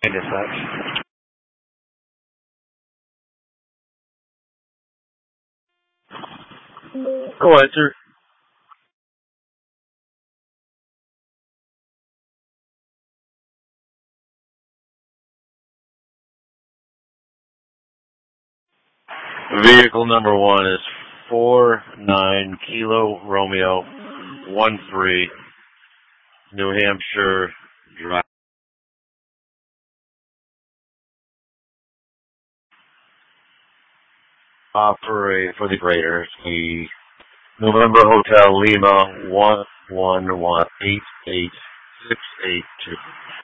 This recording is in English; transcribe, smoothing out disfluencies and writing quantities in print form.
Dispatch. Go ahead, sir. Vehicle number 1 is 49 Kilo Romeo 13 New Hampshire Drive. Operate for the Graders. The November Hotel Lima 11188682.